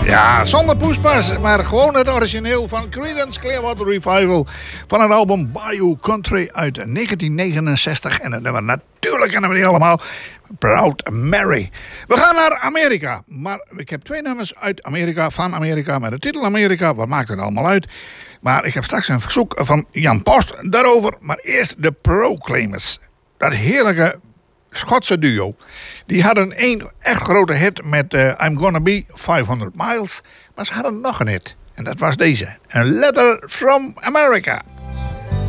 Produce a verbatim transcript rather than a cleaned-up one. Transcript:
Ja, zonder poespas, maar gewoon het origineel van Creedence Clearwater Revival van het album Bayou Country uit negentien negenenzestig. En het nummer natuurlijk kennen we die allemaal, Proud Mary. We gaan naar Amerika, maar ik heb twee nummers uit Amerika, van Amerika, met de titel Amerika. Wat maakt het allemaal uit? Maar ik heb straks een verzoek van Jan Post daarover. Maar eerst de Proclaimers. Dat heerlijke Schotse duo. Die hadden één echt grote hit met uh, I'm Gonna Be vijfhonderd Miles. Maar ze hadden nog een hit. En dat was deze. A Letter from America.